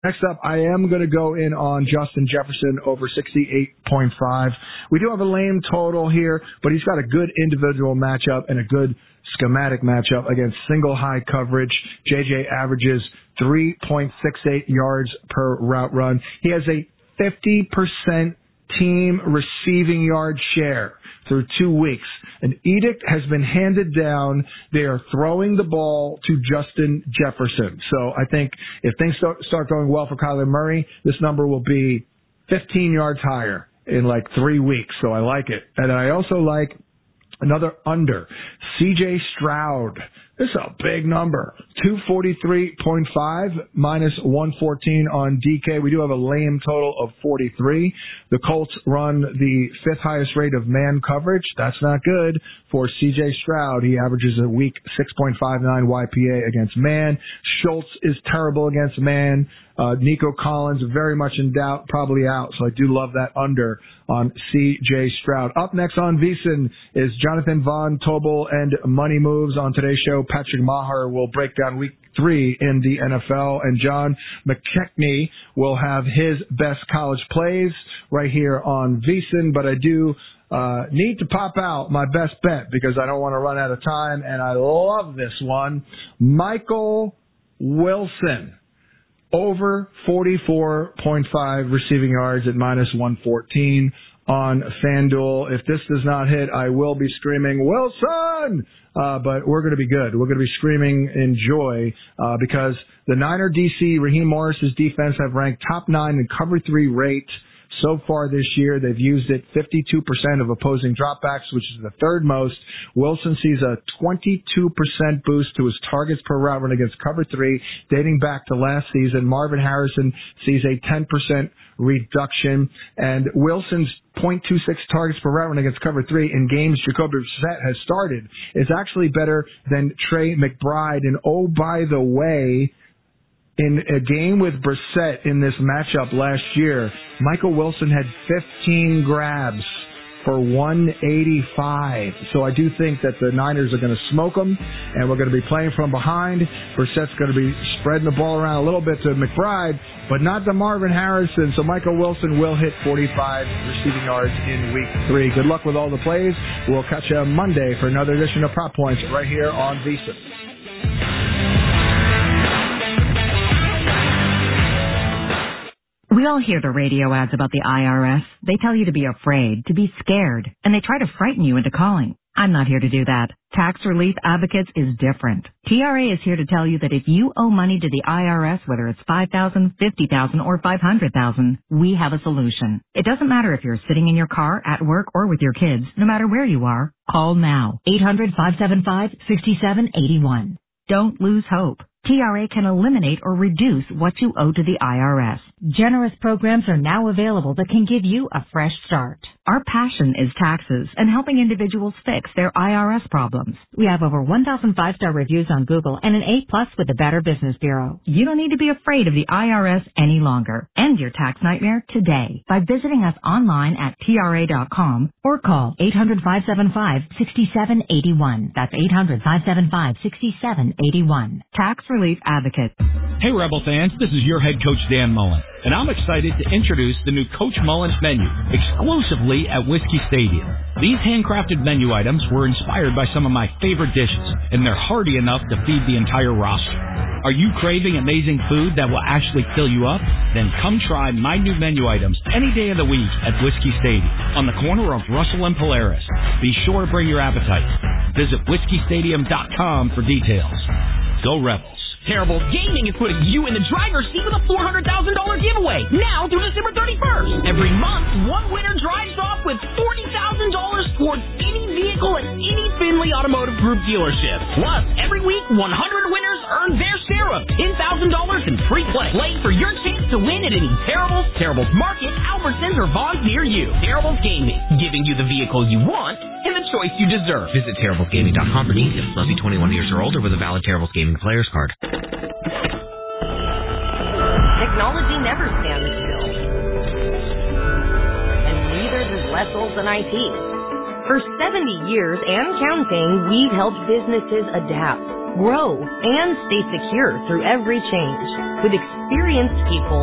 Next up, I am going to go in on Justin Jefferson over 68.5. We do have a lame total here, but he's got a good individual matchup and a good schematic matchup against single high coverage. JJ averages 3.68 yards per route run. He has a 50% team receiving yard share through 2 weeks. An edict has been handed down. They are throwing the ball to Justin Jefferson. So I think if things start going well for Kyler Murray, this number will be 15 yards higher in like 3 weeks. So I like it. And I also like another under. C.J. Stroud. This is a big number. 243.5 minus 114 on DK. We do have a lame total of 43. The Colts run the fifth highest rate of man coverage. That's not good for C.J. Stroud. He averages a weak 6.59 YPA against man. Schultz is terrible against man. Nico Collins very much in doubt, probably out. So I do love that under on C.J. Stroud. Up next on VSiN is Jonathan Von Tobel and Money Moves. On today's show, Patrick Maher will break down week 3 in the NFL, and John McKechnie will have his best college plays right here on VSiN. But I do need to pop out my best bet because I don't want to run out of time, and I love this one. Michael Wilson. Over 44.5 receiving yards at minus 114 on FanDuel. If this does not hit, I will be screaming, Wilson! But we're going to be good. We're going to be screaming in joy because the Niner DC, Raheem Morris's defense, have ranked top 9 in cover 3 rate. So far this year, they've used it 52% of opposing dropbacks, which is the third most. Wilson sees a 22% boost to his targets per route run against cover 3, dating back to last season. Marvin Harrison sees a 10% reduction, and Wilson's 0.26 targets per route run against cover 3 in games Jacoby Brissett has started is actually better than Trey McBride. And oh, by the way, in a game with Brissett in this matchup last year, Michael Wilson had 15 grabs for 185. So I do think that the Niners are going to smoke them, and we're going to be playing from behind. Brissett's going to be spreading the ball around a little bit to McBride, but not to Marvin Harrison. So Michael Wilson will hit 45 receiving yards in week 3. Good luck with all the plays. We'll catch you Monday for another edition of Prop Points right here on VSiN. We all hear the radio ads about the IRS. They tell you to be afraid, to be scared, and they try to frighten you into calling. I'm not here to do that. Tax Relief Advocates is different. TRA is here to tell you that if you owe money to the IRS, whether it's $5,000, $50,000, or $500,000, we have a solution. It doesn't matter if you're sitting in your car, at work, or with your kids. No matter where you are, call now. 800-575-6781. Don't lose hope. TRA can eliminate or reduce what you owe to the IRS. Generous programs are now available that can give you a fresh start. Our passion is taxes and helping individuals fix their IRS problems. We have over 1,000 5-star reviews on Google and an A+ with the Better Business Bureau. You don't need to be afraid of the IRS any longer. End your tax nightmare today by visiting us online at TRA.com or call 800-575-6781. That's 800-575-6781. Tax Relief Advocate. Hey, Rebel fans, this is your head coach, Dan Mullen, and I'm excited to introduce the new Coach Mullen's menu exclusively at Whiskey Stadium. These handcrafted menu items were inspired by some of my favorite dishes, and they're hearty enough to feed the entire roster. Are you craving amazing food that will actually fill you up? Then come try my new menu items any day of the week at Whiskey Stadium on the corner of Russell and Polaris. Be sure to bring your appetite. Visit whiskeystadium.com for details. Go Rebels. Terrible Gaming is putting you in the driver's seat with a $400,000 giveaway now through December 31st. Every month, one winner drives off with $40,000 towards any vehicle at any Finley Automotive Group dealership. Plus, every week, 100 winners earn their share of $10,000 in free play. Play for your chance to win at any Terribles Market, Albertsons, or Vaughn's near you. Terribles Gaming, giving you the vehicle you want and the choice you deserve. Visit TerriblesGaming.com for details. Must be 21 years or older with a valid Terribles Gaming player's card. Technology never stands still. And neither does less old than IT. For 70 years and counting, we've helped businesses adapt, grow, and stay secure through every change. With experienced people